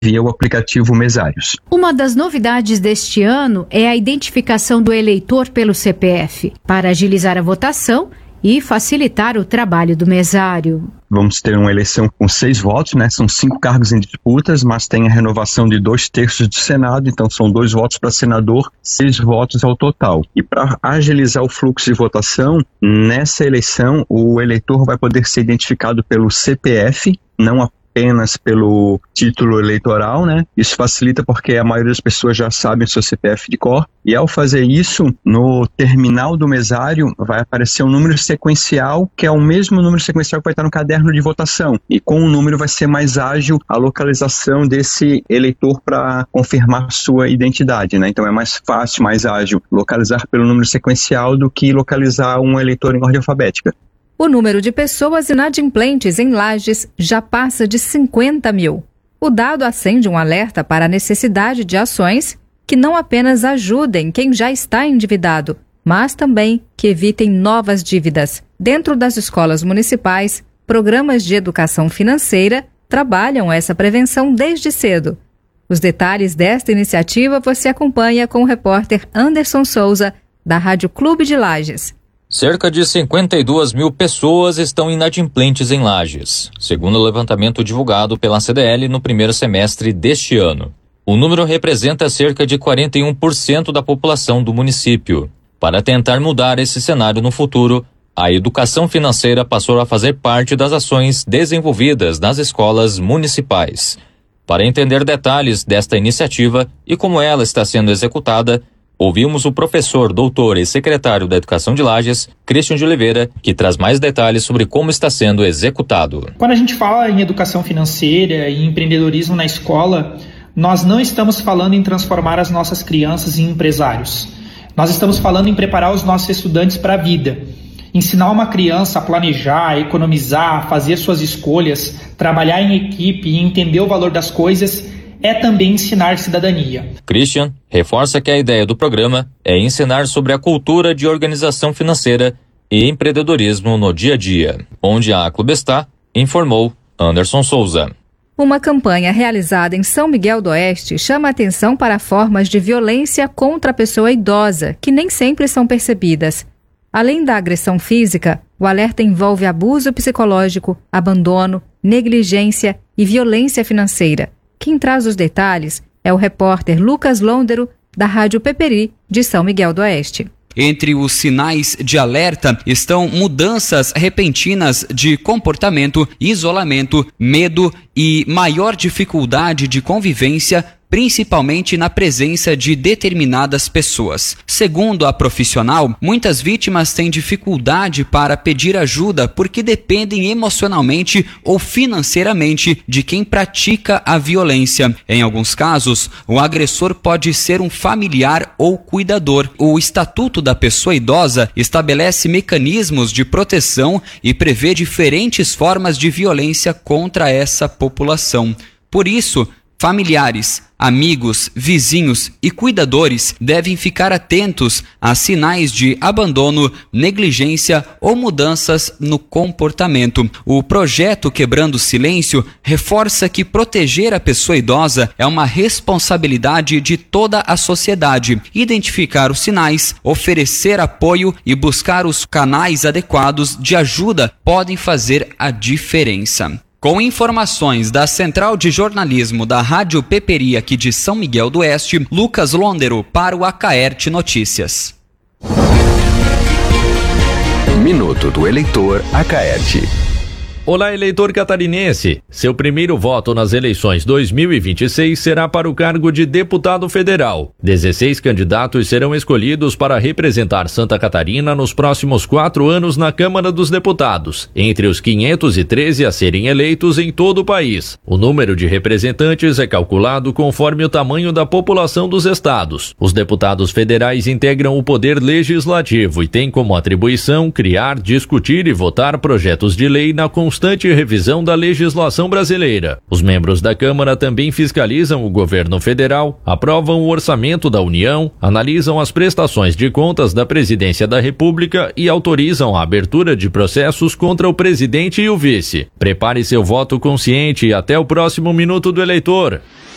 via o aplicativo Mesários. Uma das novidades deste ano é a identificação do eleitor pelo CPF, para agilizar a votação e facilitar o trabalho do mesário. Vamos ter uma eleição com 6 votos, né? São 5 cargos em disputas, mas tem a renovação de 2/3 do Senado, então são 2 votos para senador, 6 votos ao total. E para agilizar o fluxo de votação, nessa eleição o eleitor vai poder ser identificado pelo CPF, não apenas pelo título eleitoral, né? Isso facilita porque a maioria das pessoas já sabem o seu CPF de cor. E ao fazer isso, no terminal do mesário vai aparecer um número sequencial, que é o mesmo número sequencial que vai estar no caderno de votação. E com o número vai ser mais ágil a localização desse eleitor para confirmar sua identidade, né? Então é mais fácil, mais ágil localizar pelo número sequencial do que localizar um eleitor em ordem alfabética. O número de pessoas inadimplentes em Lages já passa de 50 mil. O dado acende um alerta para a necessidade de ações que não apenas ajudem quem já está endividado, mas também que evitem novas dívidas. Dentro das escolas municipais, programas de educação financeira trabalham essa prevenção desde cedo. Os detalhes desta iniciativa você acompanha com o repórter Anderson Souza, da Rádio Clube de Lages. Cerca de 52 mil pessoas estão inadimplentes em Lages, segundo o levantamento divulgado pela CDL no primeiro semestre deste ano. O número representa cerca de 41% da população do município. Para tentar mudar esse cenário no futuro, a educação financeira passou a fazer parte das ações desenvolvidas nas escolas municipais. Para entender detalhes desta iniciativa e como ela está sendo executada, ouvimos o professor, doutor e secretário da Educação de Lages, Christian de Oliveira, que traz mais detalhes sobre como está sendo executado. Quando a gente fala em educação financeira e empreendedorismo na escola, nós não estamos falando em transformar as nossas crianças em empresários. Nós estamos falando em preparar os nossos estudantes para a vida. Ensinar uma criança a planejar, economizar, fazer suas escolhas, trabalhar em equipe e entender o valor das coisas é também ensinar cidadania. Christian reforça que a ideia do programa é ensinar sobre a cultura de organização financeira e empreendedorismo no dia a dia, onde a Clubestá informou Anderson Souza. Uma campanha realizada em São Miguel do Oeste chama a atenção para formas de violência contra a pessoa idosa, que nem sempre são percebidas. Além da agressão física, o alerta envolve abuso psicológico, abandono, negligência e violência financeira. Quem traz os detalhes é o repórter Lucas Londero, da Rádio Peperi, de São Miguel do Oeste. Entre os sinais de alerta estão mudanças repentinas de comportamento, isolamento, medo e maior dificuldade de convivência, principalmente na presença de determinadas pessoas. Segundo a profissional, muitas vítimas têm dificuldade para pedir ajuda porque dependem emocionalmente ou financeiramente de quem pratica a violência. Em alguns casos, o agressor pode ser um familiar ou cuidador. O Estatuto da Pessoa Idosa estabelece mecanismos de proteção e prevê diferentes formas de violência contra essa população. Por isso, familiares, amigos, vizinhos e cuidadores devem ficar atentos a sinais de abandono, negligência ou mudanças no comportamento. O projeto Quebrando o Silêncio reforça que proteger a pessoa idosa é uma responsabilidade de toda a sociedade. Identificar os sinais, oferecer apoio e buscar os canais adequados de ajuda podem fazer a diferença. Com informações da Central de Jornalismo da Rádio Peperi aqui de São Miguel do Oeste, Lucas Londero para o Acaerte Notícias. Minuto do Eleitor Acaerte. Olá, eleitor catarinense. Seu primeiro voto nas eleições 2026 será para o cargo de deputado federal. 16 candidatos serão escolhidos para representar Santa Catarina nos próximos 4 anos na Câmara dos Deputados, entre os 513 a serem eleitos em todo o país. O número de representantes é calculado conforme o tamanho da população dos estados. Os deputados federais integram o poder legislativo e têm como atribuição criar, discutir e votar projetos de lei na constante revisão da legislação brasileira. Os membros da Câmara também fiscalizam o governo federal, aprovam o orçamento da União, analisam as prestações de contas da Presidência da República e autorizam a abertura de processos contra o presidente e o vice. Prepare seu voto consciente e até o próximo Minuto do Eleitor.